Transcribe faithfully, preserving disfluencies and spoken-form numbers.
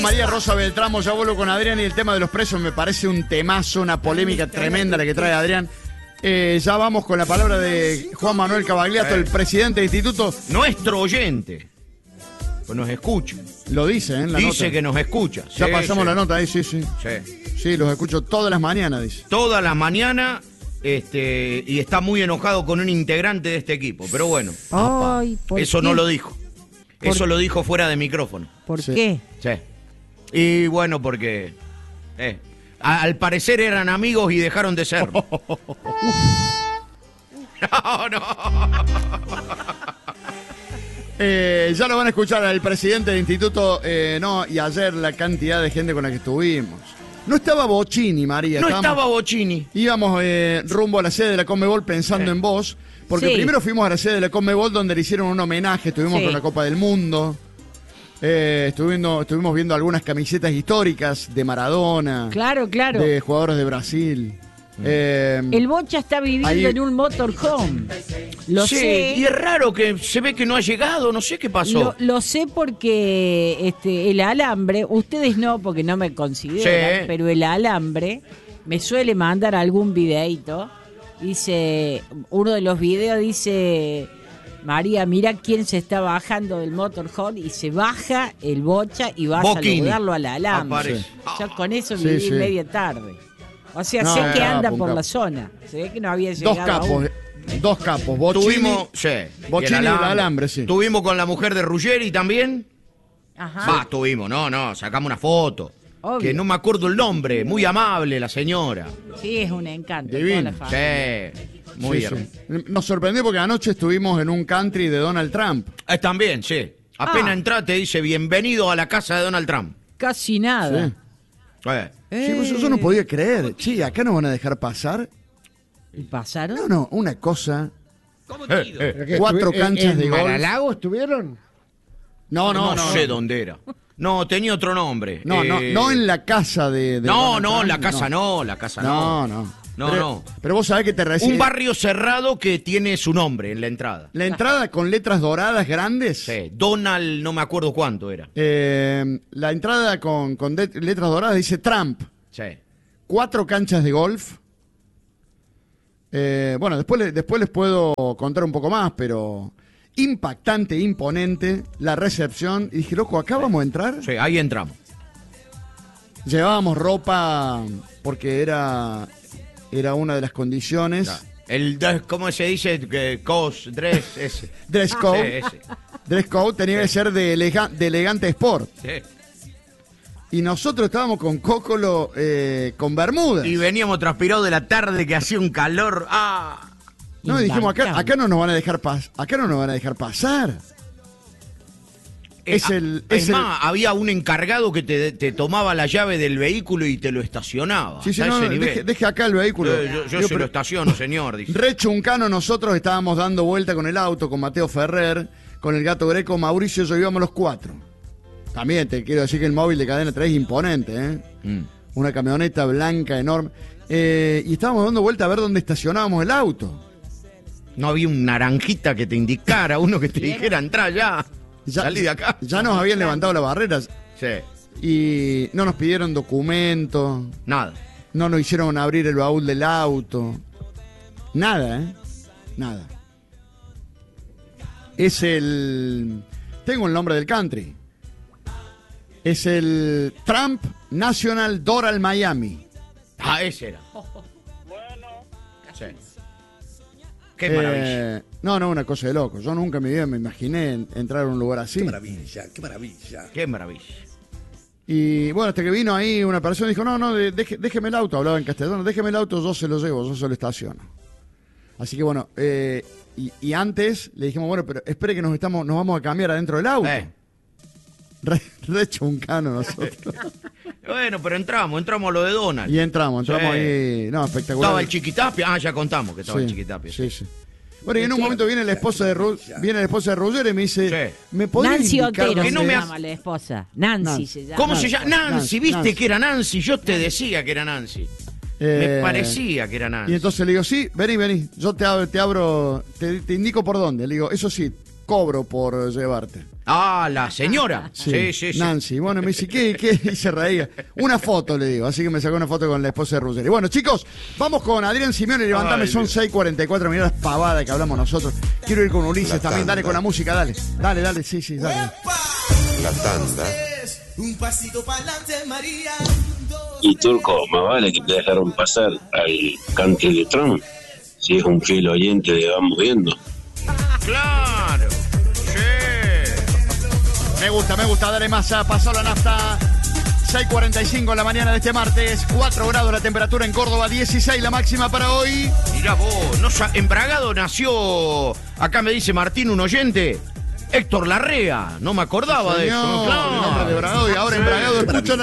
María Rosa Beltramo, ya vuelvo con Adrián y el tema de los presos me parece un temazo, una polémica tremenda la que trae Adrián. Eh, ya vamos con la palabra de Juan Manuel Cavagliato, el presidente del instituto. Nuestro oyente, pues nos escucha. Lo dice, ¿eh? En la dice nota. que nos escucha. Ya sí, pasamos sí. la nota ahí, sí, sí. Sí. Sí, los escucho todas las mañanas, dice. Todas las mañanas, este, y está muy enojado con un integrante de este equipo. Pero bueno, Ay, ¿por eso qué? no lo dijo. ¿Por Eso lo dijo fuera de micrófono. ¿Por Sí. qué? Sí. Y bueno, porque eh, a- al parecer eran amigos y dejaron de ser. No, no. Eh, ya lo van a escuchar al presidente del instituto, eh, no, y ayer la cantidad de gente con la que estuvimos. No estaba Bocini, María. No estábamos- estaba Bocini. Íbamos eh, rumbo a la sede de la Conmebol pensando Sí. en vos, porque Sí. primero fuimos a la sede de la Conmebol donde le hicieron un homenaje, estuvimos Sí. con la Copa del Mundo, eh, estuvimos, estuvimos viendo algunas camisetas históricas de Maradona, Claro, claro. de jugadores de Brasil. Eh, El Bocha está viviendo Ahí- en un motorhome. Lo sí, sé. y es raro que se ve que no ha llegado, no sé qué pasó. Lo, lo sé porque este, el alambre, ustedes no, porque no me consideran, Sí. pero el alambre me suele mandar algún videíto. Dice, uno de los videos dice, María, mira quién se está bajando del motorhome, y se baja el Bocha y va Bocchini. a saludarlo al alambre. Aparece. Ya con eso Sí, viví sí. media tarde. O sea, No, sé que capo, anda un por capo. la zona. Se ve que no había llegado dos capos, aún. eh, dos capos, Bocini, Tuvimos, sí, Bocini y el alambre, sí. Tuvimos con la mujer de Ruggeri también. Ajá. Va, tuvimos, no, no, sacamos una foto. Obvio. Que no me acuerdo el nombre, muy amable la señora. Sí, es un encanto. Divino. toda la familia. Sí, muy Sí, hermoso. sí. Nos sorprendió porque anoche estuvimos en un country de Donald Trump. Eh, también, sí. Apenas Ah. entra te dice bienvenido a la casa de Donald Trump. Casi nada. Sí. Eh, Chicos, yo, yo no podía creer. Sí, acá nos van a dejar pasar. ¿Y pasaron? No, no, una cosa. eh, eh. ¿Pero qué, Cuatro estuvi- canchas en, de en golf. Maralago estuvieron? No, No, no, no. sé dónde era. No, tenía otro nombre. No, no, Eh, no en la casa de. de No, Donald no, Trump, la casa no, la casa no. No, no. No, pero, no. Pero vos sabés que te recibe. Un barrio cerrado que tiene su nombre en la entrada. La entrada con letras doradas grandes. Sí, Donald, no me acuerdo cuánto era. Eh, la entrada con, con de- letras doradas dice Trump. Sí. Cuatro canchas de golf. Eh, bueno, después, le- después les puedo contar un poco más, pero impactante, imponente la recepción. Y dije, loco, ¿acá vamos a entrar? Sí, ahí entramos. Llevábamos ropa porque era, era una de las condiciones. El, dress- ¿cómo se dice? Que Cos, dress, ese. Dress Sí, code. ese. Dress code tenía que ser de, elega- de elegante sport. Sí. Y nosotros estábamos con Cócolo eh, con bermudas. Y veníamos transpirados de la tarde que hacía un calor. ¡Ah! No, y dijimos, acá, Imbancable. acá no nos van a dejar pas acá no nos van a dejar pasar. Es Eh, el- es es el- más, había un encargado que te, te tomaba la llave del vehículo y te lo estacionaba. Sí, sí, hasta no, ese no, nivel. deje, deje acá el vehículo. Eh, yo yo Digo, se pero- lo estaciono, señor. Dice. Re chuncano, nosotros estábamos dando vuelta con el auto, con Mateo Ferrer, con el Gato Greco, Mauricio y yo íbamos los cuatro. También te quiero decir que el móvil de Cadena tres es imponente, ¿eh? Mm. Una camioneta blanca enorme. Eh, y estábamos dando vuelta a ver dónde estacionábamos el auto. No había un naranjita que te indicara, uno que te dijera, entrá ya. Ya, Salí de acá. Ya nos habían levantado las barreras Sí, y no nos pidieron documentos, nada. no nos hicieron abrir el baúl del auto. Nada, ¿eh? Nada. Es el... Tengo el nombre del country. Es el Trump National Doral Miami. Ah, ese era. Sí. Qué maravilla. Eh, no, no, una cosa de loco. Yo nunca en mi vida me imaginé en- entrar a un lugar así. Qué maravilla, qué maravilla. Qué maravilla. Y bueno, hasta que vino ahí una persona y dijo, no, no, de- deje- déjeme el auto, hablaba en castellano, déjeme el auto, yo se lo llevo, yo se lo estaciono. Así que bueno, eh, y, y antes le dijimos, bueno, pero espere que nos estamos, nos vamos a cambiar adentro del auto. Eh. Re, re chuncano nosotros. Bueno, pero entramos, entramos a lo de Donald. Y entramos, entramos Sí. ahí, no, espectacular. Estaba el Chiquitapia. Ah, ya contamos que estaba Sí, el Chiquitapia. sí, sí. Bueno, y en un momento viene la esposa de Ru- viene la esposa de Roger y me dice, Sí. ¿me podría Nancy indicar Otero dónde Que no se me es? llama la esposa. Nancy, Nancy. se llama. ¿Cómo se Nancy, llama? Nancy, Nancy, ¿viste Nancy. que era Nancy? Yo te decía que era Nancy. Eh, Me parecía que era Nancy. Y entonces le digo, sí, vení, vení, yo te abro, te, abro, te, te indico por dónde. Le digo, eso sí, cobro por llevarte. Ah, la señora. Sí, sí, sí. Nancy. Bueno, me dice, ¿qué? ¿Qué? Y se reía. Una foto, le digo. Así que me sacó una foto con la esposa de Ruggeri. Bueno, chicos, vamos con Adrián Simeone. Levantame, Ay, son Dios. seis cuarenta y cuatro. Mirá las pavadas que hablamos nosotros. Quiero ir con Ulises La también. Dale tanda. con la música, dale. Dale, dale, sí, sí, dale. La tanda. Un pasito para adelante, María. Y Turco, más vale que te dejaron pasar al cante de Trump, si es un fiel oyente de Vamos Viendo. Claro. Sí. Me gusta, me gusta. Dale masa. Pasó la nafta. seis cuarenta y cinco en la mañana de este martes. cuatro grados la temperatura en Córdoba. dieciséis la máxima para hoy. Mirá vos, no, sa- en Bragado nació, acá me dice Martín, un oyente, Héctor Larrea. No me acordaba de eso. Señor, Claro. el nombre de Bragado. Y ahora en Bragado escuchan